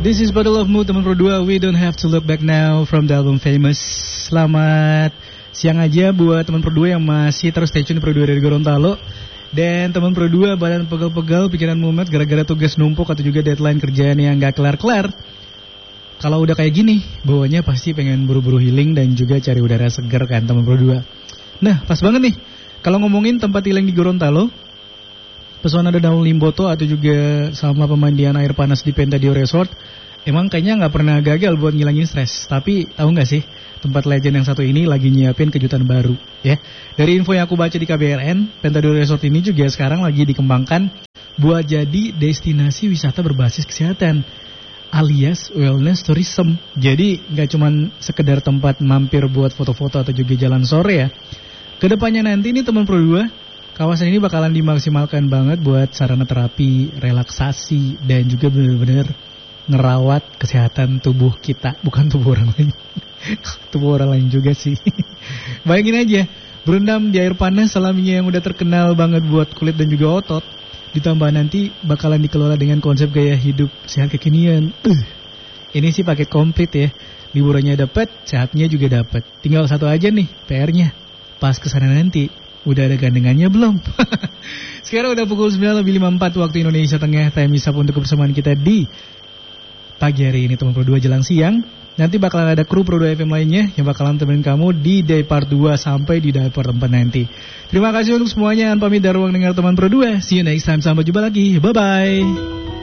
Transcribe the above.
This is Bottle of Mood, teman Pro 2. We don't have to look back now from the album Famous. Selamat siang aja buat teman Pro 2 yang masih terus stay tune di Pro 2 dari Gorontalo. Dan teman Pro 2 badan pegal-pegal, pikiran mumet gara-gara tugas numpuk atau juga deadline kerjaan yang gak kelar-kelar. Kalau udah kayak gini, bawahnya pasti pengen buru-buru healing dan juga cari udara segar kan teman Pro 2. Nah, pas banget nih. Kalau ngomongin tempat healing di Gorontalo, pesona Danau Limboto atau juga sama pemandian air panas di Pentadio Resort, emang kayaknya gak pernah gagal buat ngilangin stres. Tapi tahu gak sih, tempat legend yang satu ini lagi nyiapin kejutan baru ya. Dari info yang aku baca di KBRN, Pentadio Resort ini juga sekarang lagi dikembangkan buat jadi destinasi wisata berbasis kesehatan alias wellness tourism. Jadi gak cuman sekedar tempat mampir buat foto-foto atau juga jalan sore ya. Kedepannya nanti nih teman Pro 2, kawasan ini bakalan dimaksimalkan banget buat sarana terapi, relaksasi, dan juga benar-benar ngerawat kesehatan tubuh kita. Bukan tubuh orang lain. Tubuh orang lain juga sih. Bayangin aja, berendam di air panas alaminya yang udah terkenal banget buat kulit dan juga otot. Ditambah nanti bakalan dikelola dengan konsep gaya hidup sehat kekinian. Ini sih paket komplit ya. Liburannya dapat, sehatnya juga dapat. Tinggal satu aja nih PR-nya. Pas kesana nanti, udah ada gandengannya belum? Sekarang udah pukul 9:54 waktu Indonesia Tengah. Time is up untuk kebersamaan kita di pagi hari ini teman Pro 2 jelang siang. Nanti bakalan ada kru Pro 2 FM lainnya yang bakalan temenin kamu di day part 2 sampai di day part 4 nanti. Terima kasih untuk semuanya. Pamit dari ruang dengar teman Pro 2. See you next time. Sampai jumpa lagi. Bye-bye.